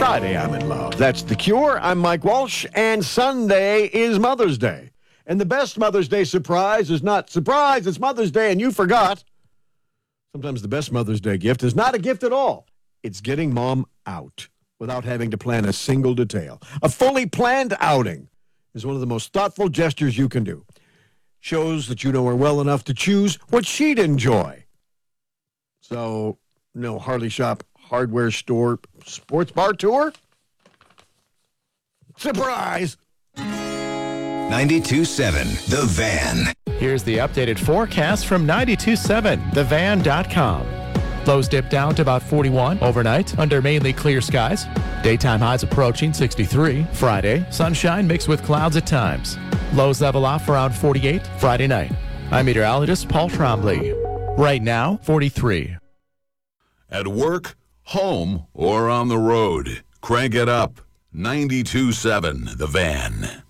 Friday, I'm in love. That's The Cure. I'm Mike Walsh, and Sunday is Mother's Day. And the best Mother's Day surprise is not surprise, it's Mother's Day and you forgot. Sometimes the best Mother's Day gift is not a gift at all. It's getting mom out without having to plan a single detail. A fully planned outing is one of the most thoughtful gestures you can do. Shows that you know her well enough to choose what she'd enjoy. So, no Harley Shop hardware store sports bar tour? Surprise! 92.7 The Van. Here's the updated forecast from 92.7thevan.com. Lows dip down to about 41 overnight under mainly clear skies. Daytime highs approaching 63 Friday. Sunshine mixed with clouds at times. Lows level off around 48 Friday night. I'm meteorologist Paul Trombley. Right now, 43. At work, home, or on the road, crank it up. 92.7 The Van.